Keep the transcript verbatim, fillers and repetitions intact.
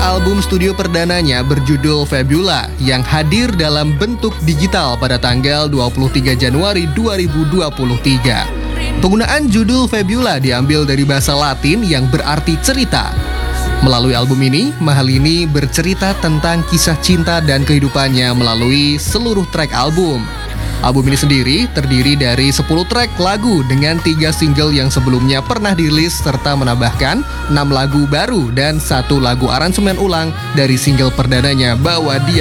album studio perdananya berjudul Fabula yang hadir dalam bentuk digital pada tanggal dua puluh tiga Januari dua ribu dua puluh tiga. Penggunaan judul Fabula diambil dari bahasa Latin yang berarti cerita. Melalui album ini, Mahalini bercerita tentang kisah cinta dan kehidupannya melalui seluruh track album. Album ini sendiri terdiri dari sepuluh track lagu dengan tiga single yang sebelumnya pernah dirilis serta menambahkan enam lagu baru dan satu lagu aransemen ulang dari single perdananya Bawa Dia